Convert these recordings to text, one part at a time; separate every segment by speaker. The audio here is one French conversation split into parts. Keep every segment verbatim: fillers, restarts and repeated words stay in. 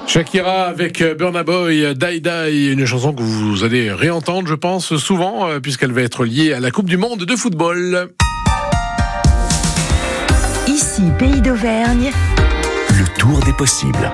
Speaker 1: Shakira avec Burna Boy, Die Die, une chanson que vous allez réentendre, je pense, souvent, puisqu'elle va être liée à la Coupe du Monde de football.
Speaker 2: Ici, Pays d'Auvergne,
Speaker 3: le tour des possibles.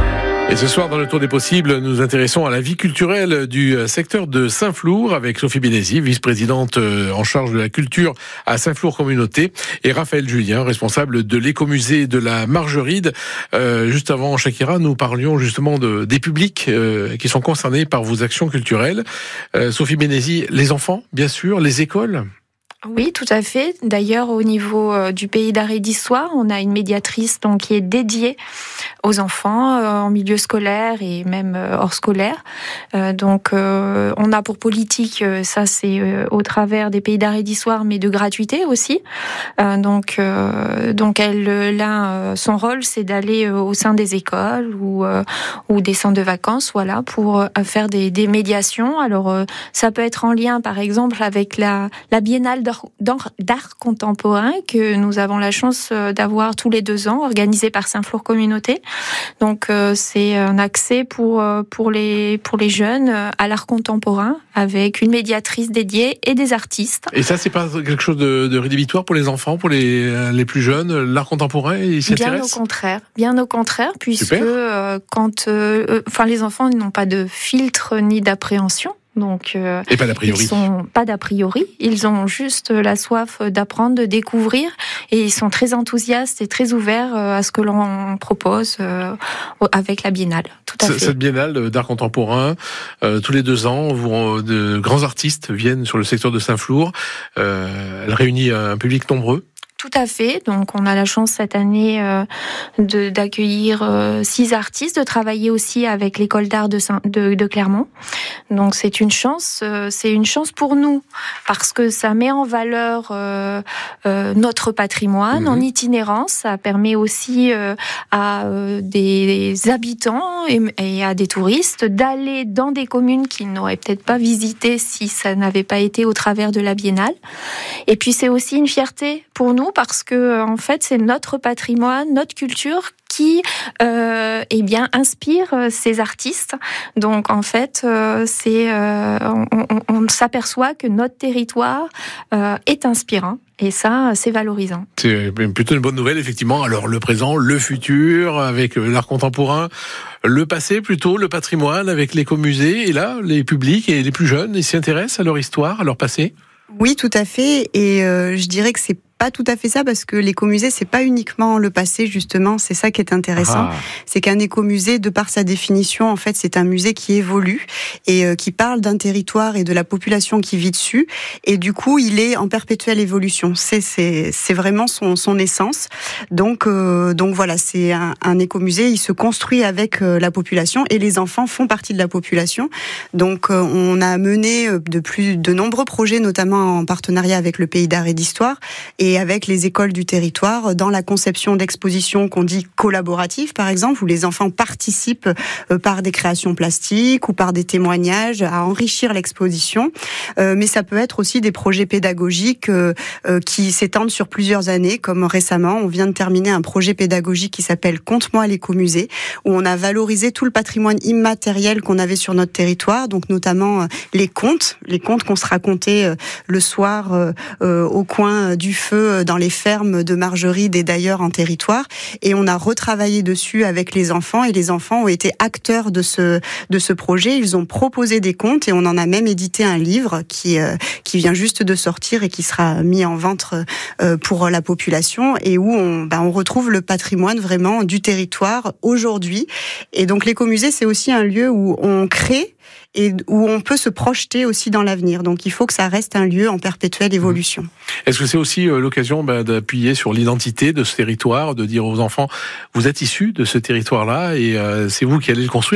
Speaker 1: Et ce soir, dans le Tour des possibles, nous nous intéressons à la vie culturelle du secteur de Saint-Flour avec Sophie Bénézy, vice-présidente en charge de la culture à Saint-Flour Communauté, et Raphaël Julien, responsable de l'écomusée de la Margeride. Euh, juste avant Shakira, nous parlions justement de, des publics euh, qui sont concernés par vos actions culturelles. Euh, Sophie Bénézy, les enfants, bien sûr, les écoles ?
Speaker 4: Oui, tout à fait. D'ailleurs, au niveau euh, du pays d'art et d'histoire, on a une médiatrice donc, qui est dédiée aux enfants euh, en milieu scolaire et même euh, hors scolaire. Euh, donc, euh, on a pour politique, euh, ça c'est euh, au travers des pays d'art et d'histoire, mais de gratuité aussi. Euh, donc, euh, donc elle, là, euh, son rôle, c'est d'aller euh, au sein des écoles ou euh, ou des centres de vacances, voilà, pour euh, faire des, des médiations. Alors, euh, ça peut être en lien, par exemple, avec la la biennale d'art, d'art contemporain que nous avons la chance d'avoir tous les deux ans, organisé par Saint-Flour Communauté. Donc euh, c'est un accès pour pour les pour les jeunes à l'art contemporain avec une médiatrice dédiée et des artistes.
Speaker 1: Et ça, c'est pas quelque chose de, de rédhibitoire pour les enfants, pour les les plus jeunes, l'art contemporain, ils s'y intéressent ?
Speaker 4: Bien au contraire, bien au contraire, puisque euh, quand euh, enfin les enfants n'ont pas de filtre ni d'appréhension. Donc, euh,
Speaker 1: et pas d'a priori.
Speaker 4: Ils sont pas d'a priori. Ils ont juste la soif d'apprendre, de découvrir, et ils sont très enthousiastes et très ouverts à ce que l'on propose euh, avec la Biennale. Tout à fait.
Speaker 1: Cette Biennale d'art contemporain, euh, tous les deux ans, vous, de grands artistes viennent sur le secteur de Saint-Flour. Euh, elle réunit un public nombreux.
Speaker 4: Tout à fait. Donc, on a la chance cette année euh, de, d'accueillir euh, six artistes, de travailler aussi avec l'école d'art de, Saint, de, de Clermont. Donc, c'est une chance. Euh, c'est une chance pour nous parce que ça met en valeur euh, euh, notre patrimoine mmh. en itinérance. Ça permet aussi euh, à euh, des habitants et, et à des touristes d'aller dans des communes qu'ils n'auraient peut-être pas visitées si ça n'avait pas été au travers de la Biennale. Et puis, c'est aussi une fierté pour nous. Parce que en fait, c'est notre patrimoine, notre culture qui, euh, eh bien, inspire ces artistes. Donc, en fait, euh, c'est, euh, on, on, on s'aperçoit que notre territoire euh, est inspirant. Et ça, c'est valorisant.
Speaker 1: C'est plutôt une bonne nouvelle, effectivement. Alors, le présent, le futur, avec l'art contemporain, le passé plutôt, le patrimoine, avec l'écomusée. Et là, les publics et les plus jeunes, ils s'y intéressent à leur histoire, à leur passé ?
Speaker 5: Oui, tout à fait. Et euh, je dirais que c'est pas tout à fait ça, parce que l'écomusée, c'est pas uniquement le passé, justement, c'est ça qui est intéressant. Ah. C'est qu'un écomusée, de par sa définition, en fait, c'est un musée qui évolue et euh, qui parle d'un territoire et de la population qui vit dessus. Et du coup, il est en perpétuelle évolution. C'est, c'est, c'est vraiment son, son essence. Donc, euh, donc voilà, c'est un, un écomusée, il se construit avec euh, la population et les enfants font partie de la population. Donc, euh, on a mené de plus de nombreux projets, notamment en partenariat avec le Pays d'art et d'histoire, et et avec les écoles du territoire dans la conception d'expositions qu'on dit collaboratives, par exemple, où les enfants participent par des créations plastiques ou par des témoignages à enrichir l'exposition. Euh, mais ça peut être aussi des projets pédagogiques euh, euh, qui s'étendent sur plusieurs années, comme récemment, on vient de terminer un projet pédagogique qui s'appelle Conte-moi l'écomusée, où on a valorisé tout le patrimoine immatériel qu'on avait sur notre territoire, donc notamment euh, les contes, les contes qu'on se racontait euh, le soir euh, euh, au coin du feu dans les fermes de Margeride et d'ailleurs en territoire, et on a retravaillé dessus avec les enfants, et les enfants ont été acteurs de ce de ce projet. Ils ont proposé des contes et on en a même édité un livre qui euh, qui vient juste de sortir et qui sera mis en vente euh, pour la population, et où on ben, on retrouve le patrimoine vraiment du territoire aujourd'hui. Et donc l'écomusée, c'est aussi un lieu où on crée et où on peut se projeter aussi dans l'avenir. Donc il faut que ça reste un lieu en perpétuelle évolution.
Speaker 1: Est-ce que c'est aussi l'occasion bah, d'appuyer sur l'identité de ce territoire, de dire aux enfants, vous êtes issus de ce territoire-là et euh, c'est vous qui allez le construire maintenant ?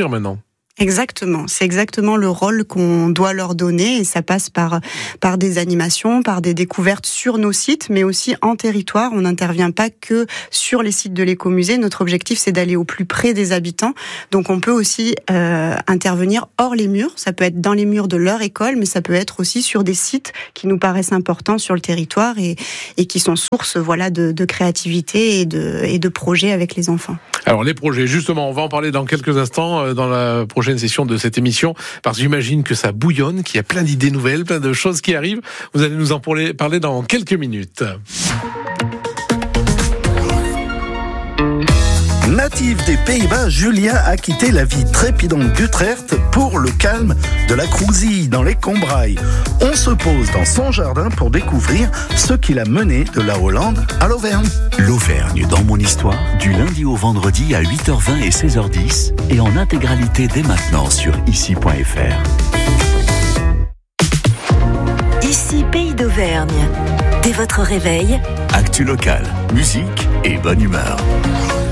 Speaker 5: Exactement, c'est exactement le rôle qu'on doit leur donner et ça passe par par des animations, par des découvertes sur nos sites, mais aussi en territoire. On n'intervient pas que sur les sites de l'écomusée. Notre objectif, c'est d'aller au plus près des habitants. Donc, on peut aussi euh, intervenir hors les murs. Ça peut être dans les murs de leur école, mais ça peut être aussi sur des sites qui nous paraissent importants sur le territoire et et qui sont source, voilà, de, de créativité et de et de projets avec les enfants.
Speaker 1: Alors, les projets, justement, on va en parler dans quelques instants dans la prochaine session de cette émission, parce que j'imagine que ça bouillonne, qu'il y a plein d'idées nouvelles, plein de choses qui arrivent. Vous allez nous en parler dans quelques minutes.
Speaker 6: Natif des Pays-Bas, Julien a quitté la vie trépidante d'Utrecht pour le calme de la Crouzille dans les Combrailles. On se pose dans son jardin pour découvrir ce qui l'a mené de la Hollande à l'Auvergne.
Speaker 3: L'Auvergne dans mon histoire, du lundi au vendredi à huit heures vingt et seize heures dix et en intégralité dès maintenant sur ici point f r.
Speaker 2: Ici Pays d'Auvergne. Dès votre réveil,
Speaker 3: Actu locale, musique et bonne humeur.